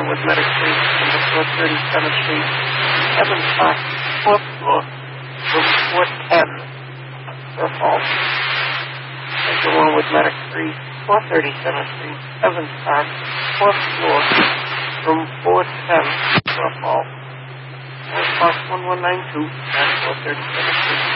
one with Medic Street, number 437th Street, Evans Park, 4th floor, room 410, Surf Hall. There's the one with Medic Street, 437th Street, Evans Park, 4th floor, room 410, Surf Hall. There's Park 1192, 437th Street.